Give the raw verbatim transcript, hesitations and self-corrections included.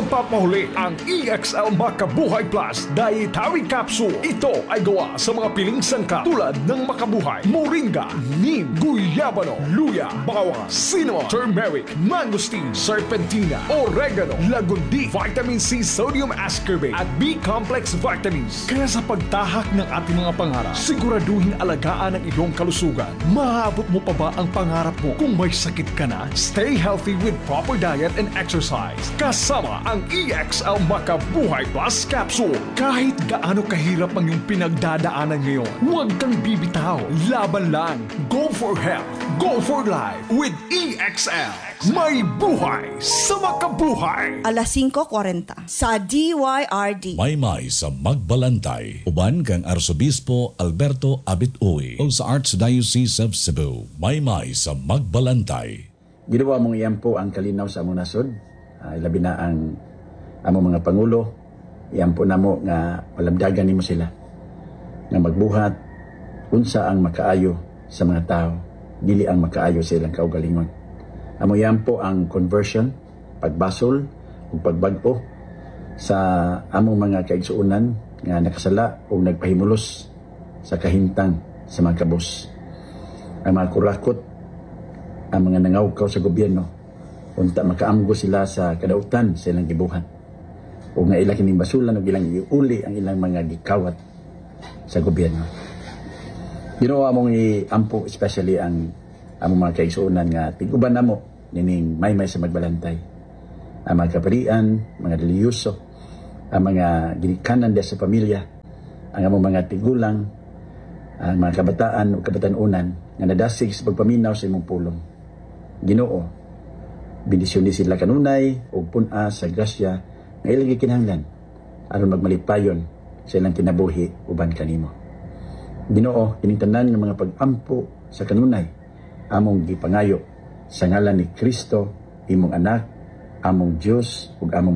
Magpapahuli ang E X L Makabuhay Plus Dietary Capsule. Ito ay gawa sa mga piling sangkap tulad ng makabuhay, moringa, neem, guyabano, luya, bawang, cinnamon, turmeric, mangosteen, serpentina, oregano, lagundi, vitamin C, sodium ascorbate at B-complex vitamins. Kaya sa pagtahak ng ating mga pangarap, siguraduhin alagaan ang iyong kalusugan. Maabot mo pa ba ang pangarap mo? Kung may sakit ka na, stay healthy with proper diet and exercise. Kasama ang E X L Makabuhay Plus Capsule. Kahit gaano kahirap ang iyong pinagdadaanan ngayon, huwag kang bibitaw. Laban lang. Go for health. Go for life with E X L. May buhay sa makabuhay. Alas singko kuwarenta sa D Y R D. Maymay sa Magbalantay. Uban kang Arsobispo Alberto Abit-Uy o sa Archdiocese of Cebu. Maymay sa Magbalantay. Ginawa mong iyan po ang kalinaw sa among nasod. Uh, ilabi na ang among mga pangulo. Iyan po na mo nga palabdagan nimo sila. Nga magbuhat unsa ang makaayo sa mga tao. Dili ang makaayo sa ilang kaugalingon. Amo yan po ang conversion, pagbasol, ug pagbag-o sa among mga kaigsuonan nga nakasala o nagpahimulos sa kahintang sa mga kabus. Ang mga kurakot, ang mga nangawkaw sa gobyerno, unta makaamgo sila sa kadautan sa ilang gibuhat. O nga ilang kining basulan o ilang iuli ang ilang mga gikawat sa gobyerno. Ginawa mong iampo especially ang among mga kaigsuonan nga tiguban namo nining maymay sa Magbalantay. Ang mga kaparian, mga reliyoso, ang mga ginikanan sa pamilya, ang among mga tigulang, ang mga kabataan o kabatanunan nga nadasig sa pagpaminaw sa imong pulong. Ginoo, bendisyon ni sila kanunay o puna sa grasya nga ilang gikinahanglan aron magmalipayon sa ilang kinabuhi uban kanimo. Ginoo, kining tanan nga mga pag-ampo sa kanunay among gipangayo sa ngalan ni Kristo, imong anak, among Diyos ug among